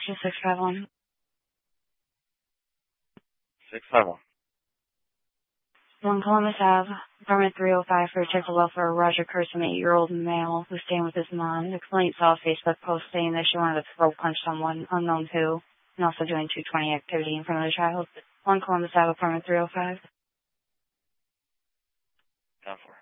651. 651. 1 Columbus Ave, apartment 305 for Chicken Welfare, Roger Curson, 8-year-old male, who's staying with his mom. The complaint saw a Facebook post saying that she wanted to throat punch someone, unknown who, and also doing 220 activity in front of the child. 1 Columbus Ave, apartment 305. 10-4.